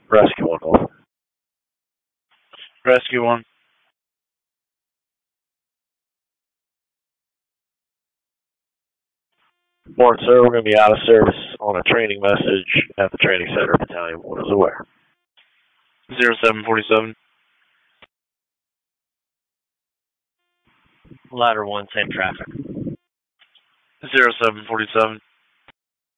Rescue 1, over. Rescue 1. Morning, sir. We're going to be out of service on a training message at the training center. Battalion 1 is aware. 0747. Ladder 1, same traffic. 0747.